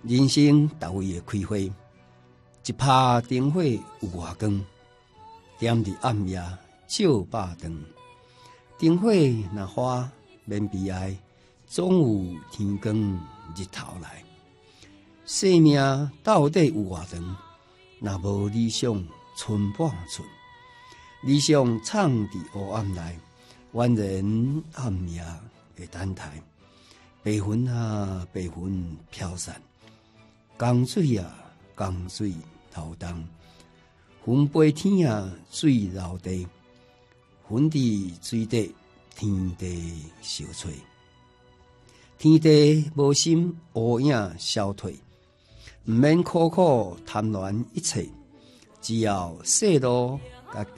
人生逐位会开花，一拍灯火有外光，踮伫暗夜照百灯。灯火若花免悲哀，总有天光日头来。生命到底有偌长？若无理想，寸半寸。理想藏伫黑暗内，宛然暗夜的等待。白云啊，白云飘散，江水啊，江水流动。云飞天啊，水流地，云伫水底，天地相随。天地无心，乌影消退，毋免苦苦贪恋一切，只要细路甲